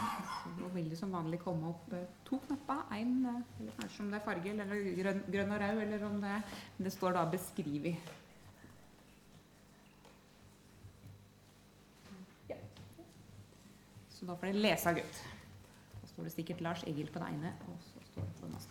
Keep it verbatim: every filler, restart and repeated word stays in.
Så vil det som vanlig komme opp to knapper, en, eller kanskje om det er farge, eller grønn, grønn og rød, eller om det, det står da beskrivet. Ja. Så da får det lese ut. Da står det sikkert Lars Egil på det ene, og så står det på det neste.